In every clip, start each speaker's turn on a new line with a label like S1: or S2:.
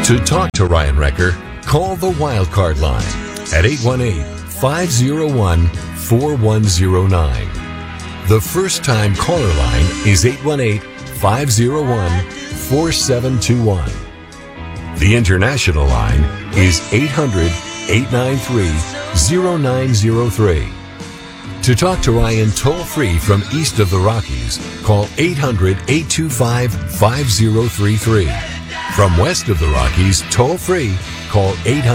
S1: To talk to Ryan Wrecker, call the Wildcard line at 818-501-4109. The first-time caller line is 818-501-4721. The international line is 800-893-0903. To talk to Ryan toll-free from east of the Rockies, call 800-825-5033. From west of the Rockies, toll-free, call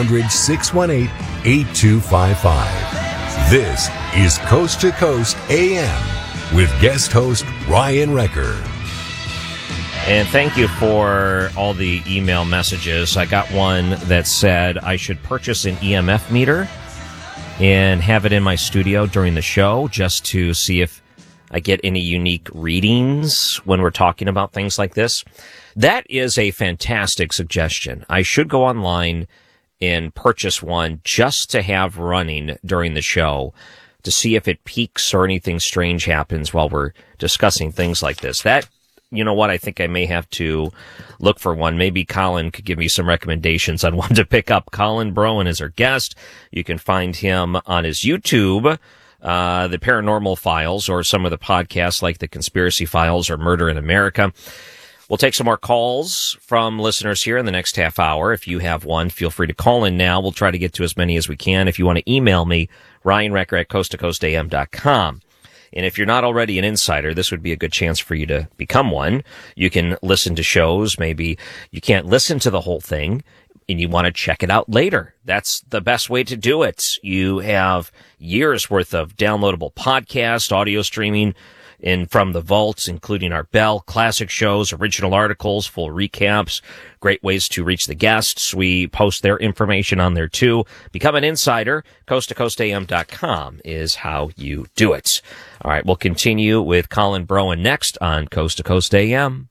S1: 800-618-8255. This is Coast to Coast AM with guest host Ryan Wrecker.
S2: And thank you for all the email messages. I got one that said I should purchase an EMF meter and have it in my studio during the show just to see if I get any unique readings when we're talking about things like this. That is a fantastic suggestion. I should go online and purchase one just to have running during the show to see if it peaks or anything strange happens while we're discussing things like this. That, you know what, I think I may have to look for one. Maybe Colin could give me some recommendations on one to pick up. Colin Broen is our guest. You can find him on his YouTube, The Paranormal Files, or some of the podcasts like The Conspiracy Files or Murder in America. We'll take some more calls from listeners here in the next half hour. If you have one, feel free to call in now. We'll try to get to as many as we can. If you want to email me, ryanwrecker@coasttocoastam.com. And if you're not already an insider, this would be a good chance for you to become one. You can listen to shows. Maybe you can't listen to the whole thing and you want to check it out later. That's the best way to do it. You have years worth of downloadable podcast, audio streaming, and from the vaults, including our Bell classic shows, original articles, full recaps, great ways to reach the guests. We post their information on there too. Become an insider. CoastToCoastAM.com is how you do it. All right, we'll continue with Colin Broen next on Coast to Coast AM.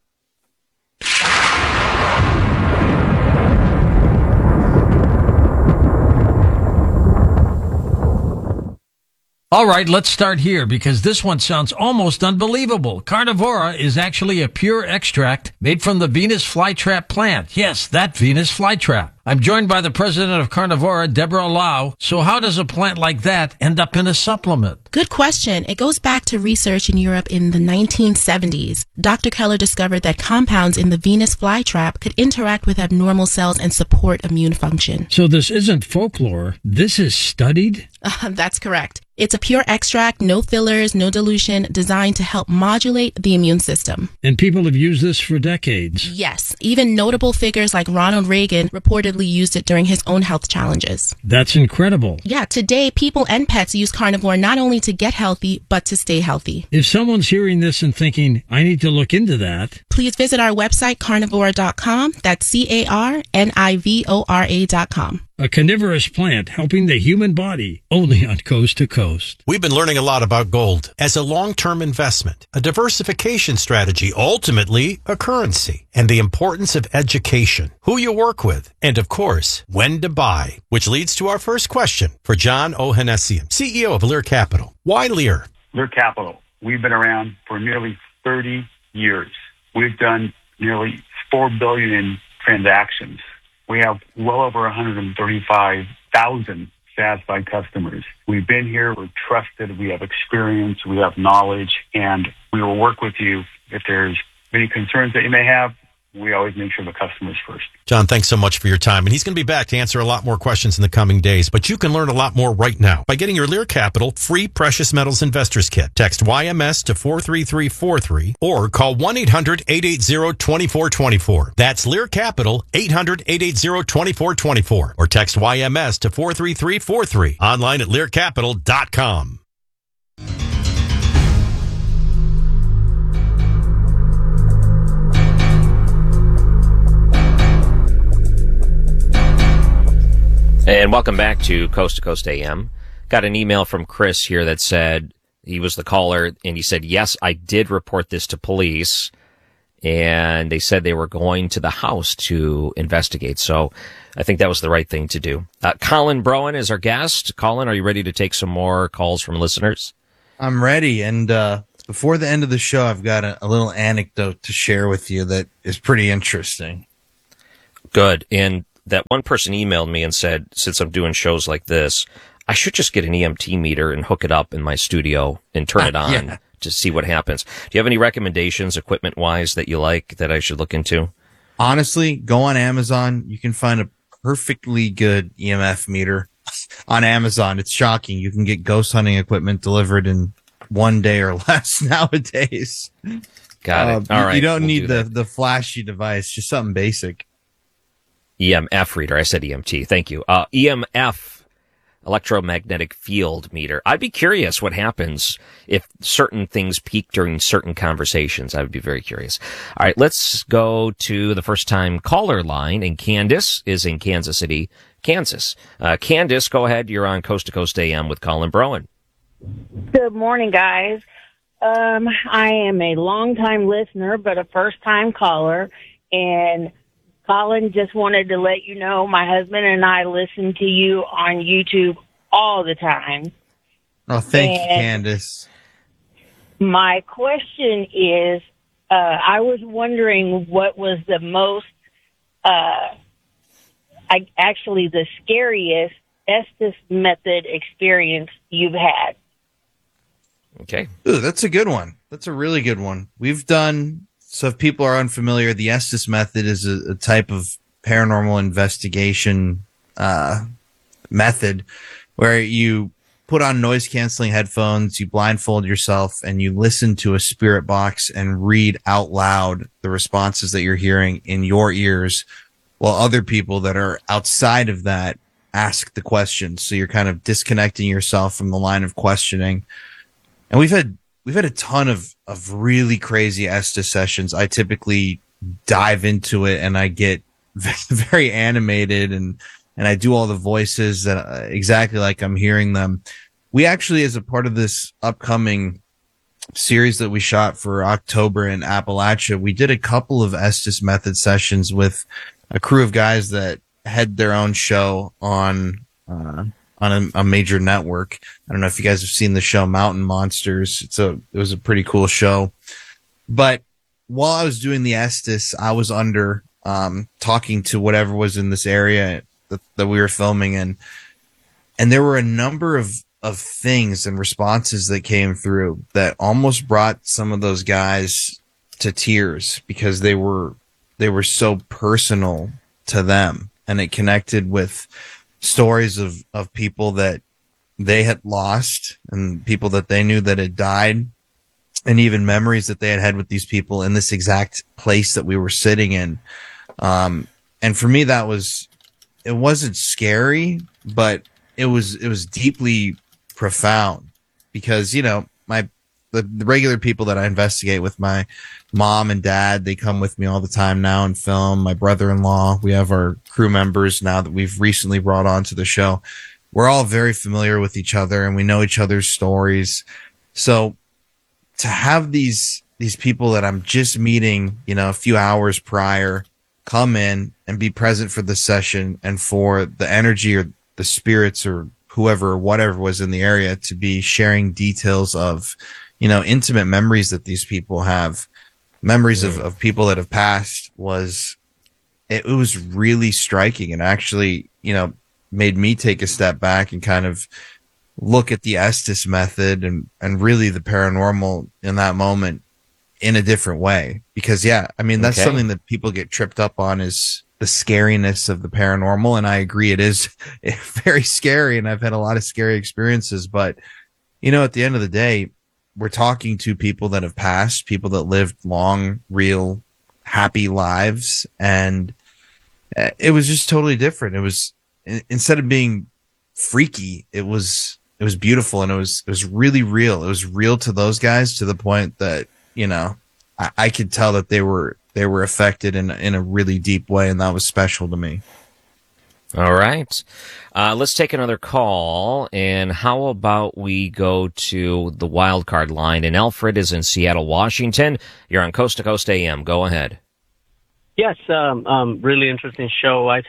S3: All right, let's start here because this one sounds almost unbelievable. Carnivora is actually a pure extract made from the Venus flytrap plant. Yes, that Venus flytrap. I'm joined by the president of Carnivora, Deborah Lau. So how does a plant like that end up in a supplement?
S4: Good question. It goes back to research in Europe in the 1970s. Dr. Keller discovered that compounds in the Venus flytrap could interact with abnormal cells and support immune function.
S3: So this isn't folklore. This is studied?
S4: That's correct. It's a pure extract, no fillers, no dilution, designed to help modulate the immune system.
S3: And people have used this for decades.
S4: Yes. Even notable figures like Ronald Reagan reportedly used it during his own health challenges.
S3: That's incredible.
S4: Yeah, today people and pets use carnivore not only to get healthy, but to stay healthy.
S3: If someone's hearing this and thinking, I need to look into that,
S4: please visit our website, carnivora.com. That's CARNIVORA.com.
S3: A carnivorous plant helping the human body, only on Coast to Coast.
S5: We've been learning a lot about gold as a long-term investment, a diversification strategy, ultimately a currency, and the importance of education, who you work with, and of course, when to buy, which leads to our first question for John Ohanessian, CEO of Lear Capital. Why Lear?
S6: Lear Capital. We've been around for nearly 30 years. We've done nearly $4 billion in transactions. We have well over 135,000 satisfied customers. We've been here, we're trusted, we have experience, we have knowledge, and we will work with you if there's any concerns that you may have. We always make sure the customer's first.
S5: John, thanks so much for your time. And he's going to be back to answer a lot more questions in the coming days. But you can learn a lot more right now by getting your Lear Capital free Precious Metals Investors Kit. Text YMS to 43343 or call 1-800-880-2424. That's Lear Capital, 800-880-2424. Or text YMS to 43343. Online at learcapital.com.
S2: And welcome back to Coast AM. Got an email from Chris here that said he was the caller, and he said, yes, I did report this to police, and they said they were going to the house to investigate. So I think that was the right thing to do. Colin Broen is our guest. Colin, are you ready to take some more calls from listeners?
S7: I'm ready, and before the end of the show, I've got a little anecdote to share with you that is pretty interesting.
S2: Good. And that one person emailed me and said, since I'm doing shows like this, I should just get an EMT meter and hook it up in my studio and turn it on to see what happens. Do you have any recommendations equipment-wise that you like that I should look into?
S7: Honestly, go on Amazon. You can find a perfectly good EMF meter on Amazon. It's shocking. You can get ghost hunting equipment delivered in 1 day or less nowadays.
S2: Got it. All right.
S7: You don't
S2: we'll
S7: need
S2: do
S7: the flashy device, just something basic.
S2: EMF reader. I said EMT. Thank you. EMF, electromagnetic field meter. I'd be curious what happens if certain things peak during certain conversations. I would be very curious. All right, let's go to the first time caller line, and Candace is in Kansas City, Kansas. Candace, go ahead. You're on Coast to Coast AM with Colin Broen.
S8: Good morning, guys. I am a long-time listener, but a first-time caller, and Colin, just wanted to let you know my husband and I listen to you on YouTube all the time.
S7: Oh, thank you, Candace.
S8: My question is, I was wondering what was the most, actually the scariest Estes method experience you've had.
S2: Okay.
S7: Ooh, that's a good one. That's a really good one. We've done, so if people are unfamiliar, the Estes method is a type of paranormal investigation method where you put on noise canceling headphones, you blindfold yourself, and you listen to a spirit box and read out loud the responses that you're hearing in your ears, while other people that are outside of that ask the questions. So you're kind of disconnecting yourself from the line of questioning. And we've had a ton of really crazy Estes sessions. I typically dive into it and I get very animated and I do all the voices that exactly like I'm hearing them. We actually, as a part of this upcoming series that we shot for October in Appalachia, we did a couple of Estes method sessions with a crew of guys that had their own show on a major network. I don't know if you guys have seen the show Mountain Monsters. It was a pretty cool show. But while I was doing the Estes, I was under talking to whatever was in this area that we were filming in. And there were a number of things and responses that came through that almost brought some of those guys to tears because they were so personal to them. And it connected with stories of people that they had lost and people that they knew that had died, and even memories that they had had with these people in this exact place that we were sitting in. And for me, it wasn't scary, but it was deeply profound because, you know, the regular people that I investigate with, my mom and dad, they come with me all the time now and film. My brother-in-law, we have our crew members now that we've recently brought onto the show. We're all very familiar with each other and we know each other's stories. So to have these people that I'm just meeting, you know, a few hours prior come in and be present for the session, and for the energy or the spirits or whoever or whatever was in the area to be sharing details of, you know, intimate memories that these people have, memories of people that have passed, it was really striking, and actually, you know, made me take a step back and kind of look at the Estes method and really the paranormal in that moment in a different way. Because, yeah, I mean, that's something that people get tripped up on, is the scariness of the paranormal. And I agree, it is very scary. And I've had a lot of scary experiences, but, you know, at the end of the day, we're talking to people that have passed, people that lived long, real, happy lives. And it was just totally different. It was, instead of being freaky, it was beautiful, and it was really real. It was real to those guys, to the point that, you know, I could tell that they were affected in a really deep way, and that was special to me.
S2: All right. Let's take another call, and how about we go to the wild card line, and Alfred is in Seattle, Washington. You're on Coast to Coast AM. Go ahead.
S9: Yes, really interesting show. I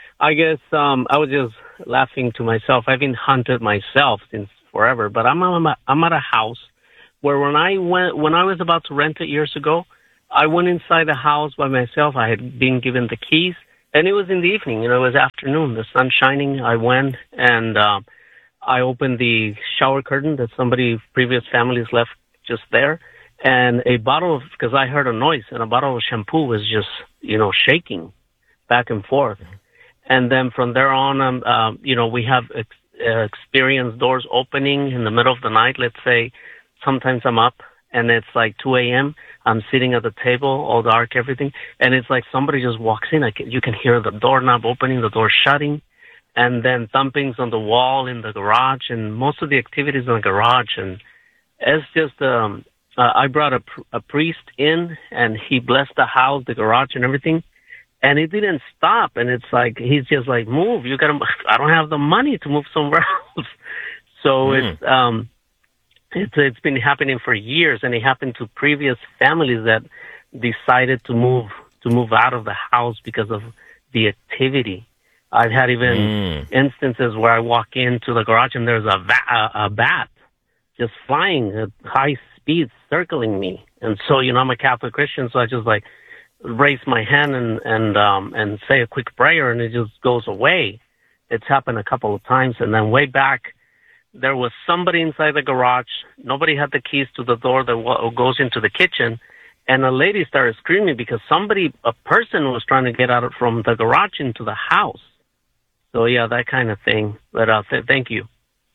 S9: was just laughing to myself. I've been hunted myself since forever, but I'm at a house where when I was about to rent it years ago, I went inside the house by myself. I had been given the keys, And it was in the evening, it was afternoon, the sun shining. I went and I opened the shower curtain that previous families left just there. And a bottle because I heard a noise, and a bottle of shampoo was just, shaking back and forth. And then from there on, we have experienced doors opening in the middle of the night. Let's say sometimes I'm up and it's like 2 a.m. I'm sitting at the table, all dark, everything. And it's like somebody just walks in. You can hear the doorknob opening, the door shutting, and then thumpings on the wall in the garage, and most of the activities in the garage. And it's just, I brought a priest in, and he blessed the house, the garage, and everything. And it didn't stop. And it's like, he's just like, move. I don't have the money to move somewhere else. So it's been happening for years, and it happened to previous families that decided to move out of the house because of the activity. I've had even instances where I walk into the garage and there's a bat just flying at high speed, circling me. And so, I'm a Catholic Christian, so I just like raise my hand and say a quick prayer, and it just goes away. It's happened a couple of times. And then way back, there was somebody inside the garage. Nobody had the keys to the door that goes into the kitchen. And a lady started screaming because a person was trying to get out from the garage into the house. So, yeah, that kind of thing. But thank you.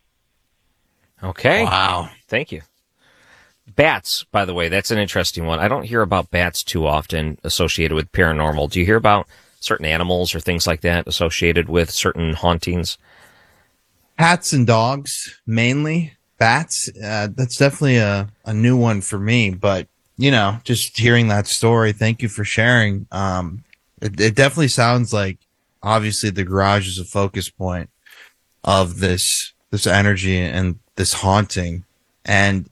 S2: Okay.
S7: Wow.
S2: Thank you. Bats, by the way, that's an interesting one. I don't hear about bats too often associated with paranormal. Do you hear about certain animals or things like that associated with certain hauntings?
S7: Cats and dogs, mainly. Bats, that's definitely a new one for me. But, just hearing that story, thank you for sharing. It definitely sounds like, obviously, the garage is a focus point of this energy and this haunting. And,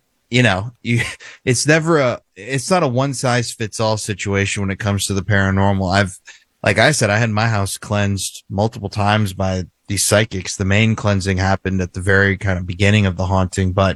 S7: it's not a one-size-fits-all situation when it comes to the paranormal. Like I said, I had my house cleansed multiple times by these psychics. The main cleansing happened at the very kind of beginning of the haunting, but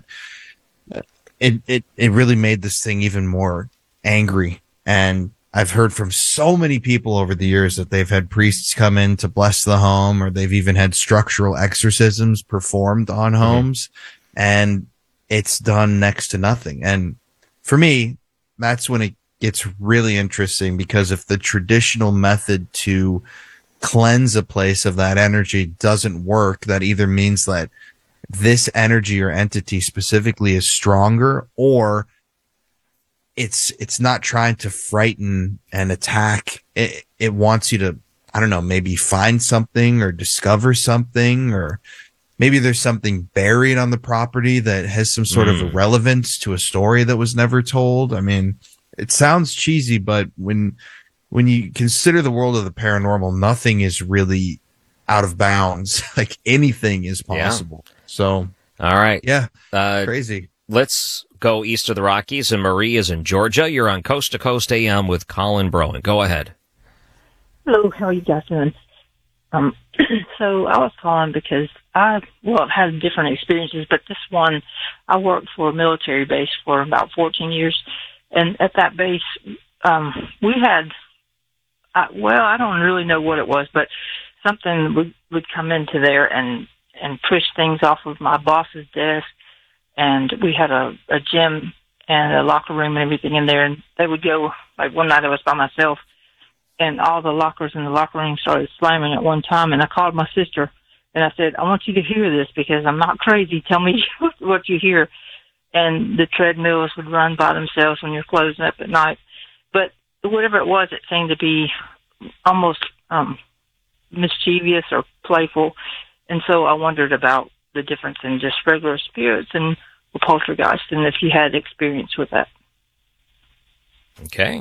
S7: it really made this thing even more angry. And I've heard from so many people over the years that they've had priests come in to bless the home, or they've even had structural exorcisms performed on homes, and it's done next to nothing. And for me, that's when it gets really interesting, because if the traditional method to cleanse a place of that energy doesn't work, that either means that this energy or entity specifically is stronger, or it's not trying to frighten and attack. It wants you to, I don't know, maybe find something or discover something, or maybe there's something buried on the property that has some sort of relevance to a story that was never told. I mean, it sounds cheesy, but when you consider the world of the paranormal, nothing is really out of bounds. Like, anything is possible. Yeah. So,
S2: all right.
S7: Yeah. Crazy.
S2: Let's go east of the Rockies, and Marie is in Georgia. You're on Coast to Coast AM with Colin Broen. Go ahead.
S10: Hello. How are you guys doing? So I was calling because I've had different experiences, but this one, I worked for a military base for about 14 years. And at that base, we had, I don't really know what it was, but something would come into there and push things off of my boss's desk. And we had a gym and a locker room and everything in there. And they would go, like one night I was by myself, and all the lockers in the locker room started slamming at one time. And I called my sister and I said, I want you to hear this because I'm not crazy. Tell me what you hear. And the treadmills would run by themselves when you're closing up at night. But whatever it was, it seemed to be almost mischievous or playful. And so I wondered about the difference in just regular spirits and poltergeist, and if you had experience with that.
S2: Okay.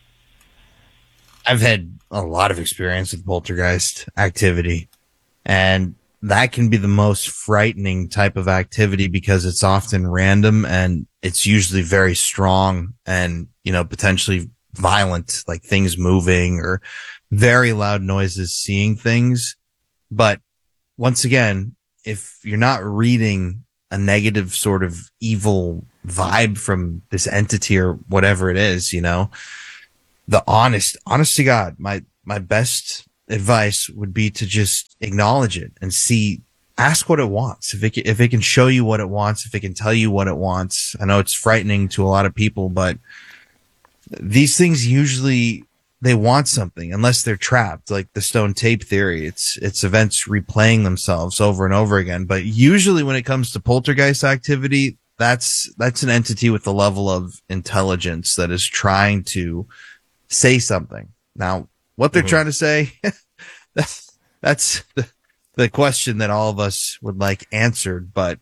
S7: I've had a lot of experience with poltergeist activity, and that can be the most frightening type of activity because it's often random and it's usually very strong and, potentially violent, like things moving or very loud noises, seeing things. But once again, if you're not reading a negative sort of evil vibe from this entity or whatever it is, the honest to God, my best advice would be to just acknowledge it and ask what it wants. If it can show you what it wants, if it can tell you what it wants. I know it's frightening to a lot of people, but these things usually, they want something unless they're trapped, like the stone tape theory. It's events replaying themselves over and over again. But usually when it comes to poltergeist activity, that's an entity with a level of intelligence that is trying to say something. Now, what they're trying to say, that's the question that all of us would like answered. But,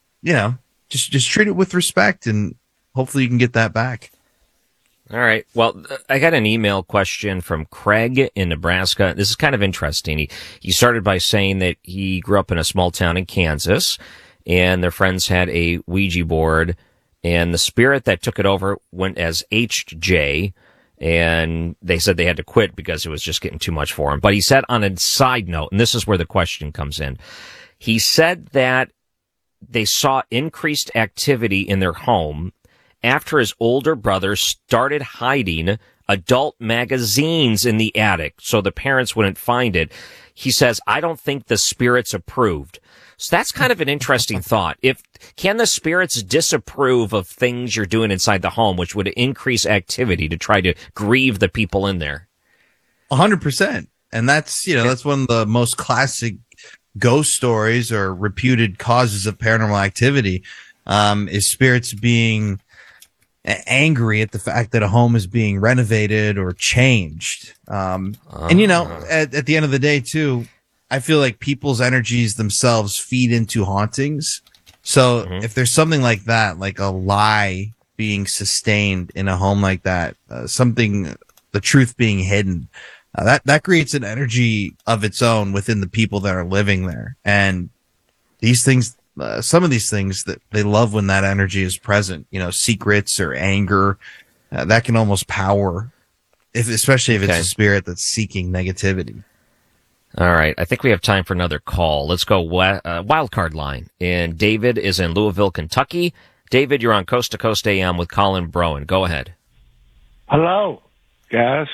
S7: just treat it with respect, and hopefully you can get that back.
S2: All right. Well, I got an email question from Craig in Nebraska. This is kind of interesting. He started by saying that he grew up in a small town in Kansas, and their friends had a Ouija board, and the spirit that took it over went as HJ, and they said they had to quit because it was just getting too much for him. But he said, on a side note, and this is where the question comes in, he said that they saw increased activity in their home after his older brother started hiding adult magazines in the attic so the parents wouldn't find it. He says, I don't think the spirits approved. So that's kind of an interesting thought. Can the spirits disapprove of things you're doing inside the home, which would increase activity to try to grieve the people in there?
S7: 100%. And that's one of the most classic ghost stories or reputed causes of paranormal activity, is spirits being angry at the fact that a home is being renovated or changed. And at the end of the day too, I feel like people's energies themselves feed into hauntings. So if there's something like that, like a lie being sustained in a home like that, the truth being hidden, that creates an energy of its own within the people that are living there. And these things, some of these things that they love when that energy is present, secrets or anger, that can almost power, especially if it's a spirit that's seeking negativity.
S2: All right. I think we have time for another call. Let's go wildcard line. And David is in Louisville, Kentucky. David, you're on Coast to Coast AM with Colin Broen. Go ahead.
S11: Hello, guys.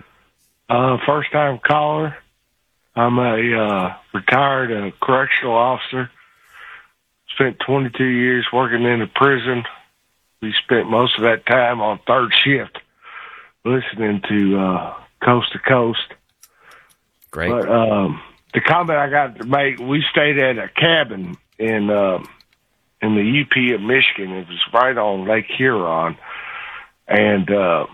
S11: First time caller. I'm a retired correctional officer. Spent 22 years working in a prison. We spent most of that time on third shift listening to Coast to Coast.
S2: Great.
S11: But the comment I got to make, we stayed at a cabin in the UP of Michigan. It was right on Lake Huron. And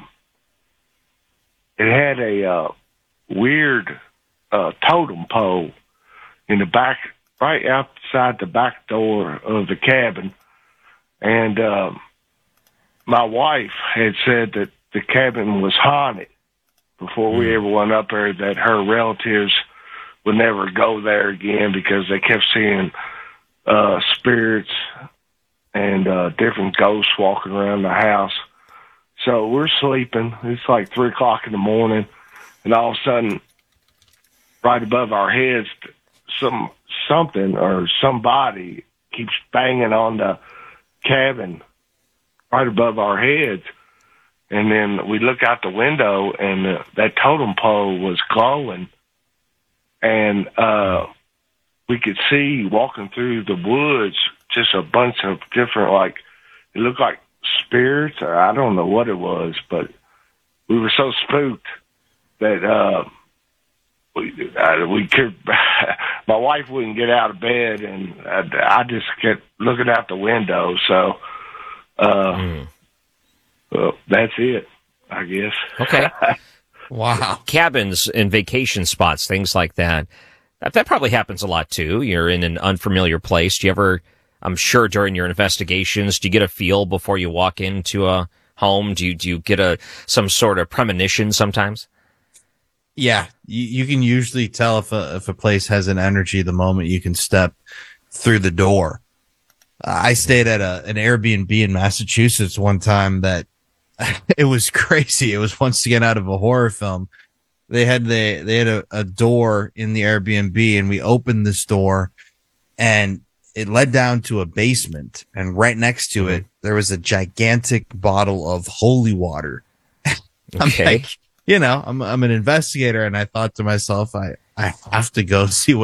S11: it had a weird totem pole in the back, right outside the back door of the cabin. And my wife had said that the cabin was haunted before we ever went up there, that her relatives would never go there again because they kept seeing spirits and different ghosts walking around the house. So we're sleeping. It's like 3 o'clock in the morning, and all of a sudden, right above our heads, something or somebody keeps banging on the cabin right above our heads. And then we look out the window, and that totem pole was glowing. And we could see walking through the woods just a bunch of different, it looked like spirits, or I don't know what it was, but we were so spooked that we could. My wife wouldn't get out of bed, and I just kept looking out the window. So, well, that's it, I guess.
S2: Okay.
S7: Wow.
S2: Cabins and vacation spots, things like that. That probably happens a lot too. You're in an unfamiliar place. Do you ever, I'm sure during your investigations, do you get a feel before you walk into a home? Do you get some sort of premonition sometimes?
S7: Yeah. You can usually tell if a place has an energy the moment you can step through the door. I stayed at an Airbnb in Massachusetts one time that it was crazy. It was once again out of a horror film. They had a door in the Airbnb, and we opened this door, and it led down to a basement. And right next to it, there was a gigantic bottle of holy water. I'm
S2: Okay.
S7: like, I'm an investigator, and I thought to myself, I have to go see what